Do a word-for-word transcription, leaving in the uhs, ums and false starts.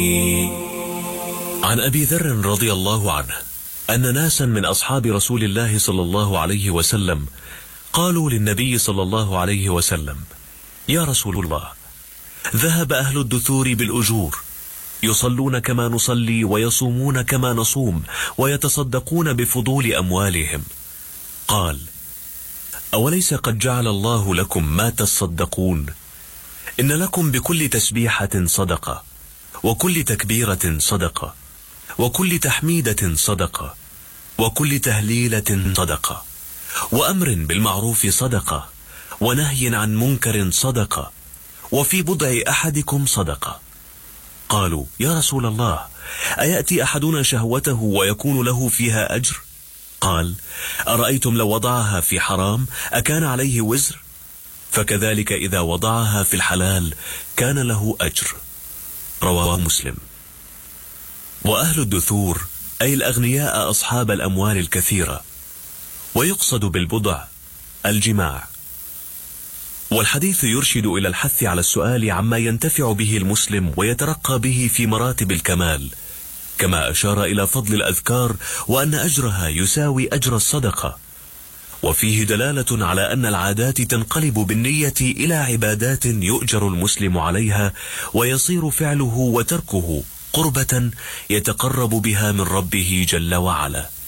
عن أبي ذر رضي الله عنه أن ناسا من أصحاب رسول الله صلى الله عليه وسلم قالوا للنبي صلى الله عليه وسلم: يا رسول الله، ذهب أهل الدثور بالأجور، يصلون كما نصلي ويصومون كما نصوم ويتصدقون بفضول أموالهم. قال: أوليس قد جعل الله لكم ما تصدقون؟ إن لكم بكل تسبيحة صدقة، وكل تكبيرة صدقة، وكل تحميدة صدقة، وكل تهليلة صدقة، وأمر بالمعروف صدقة، ونهي عن منكر صدقة، وفي بضع أحدكم صدقة. قالوا: يا رسول الله، أيأتي أحدنا شهوته ويكون له فيها أجر؟ قال: أرأيتم لو وضعها في حرام أكان عليه وزر؟ فكذلك إذا وضعها في الحلال كان له أجر. رواه مسلم. وأهل الدثور أي الأغنياء أصحاب الأموال الكثيرة، ويقصد بالبضع الجماع. والحديث يرشد إلى الحث على السؤال عما ينتفع به المسلم ويترقى به في مراتب الكمال، كما أشار إلى فضل الأذكار وأن أجرها يساوي أجر الصدقة. وفيه دلالة على أن العادات تنقلب بالنية إلى عبادات يؤجر المسلم عليها، ويصير فعله وتركه قربة يتقرب بها من ربه جل وعلا.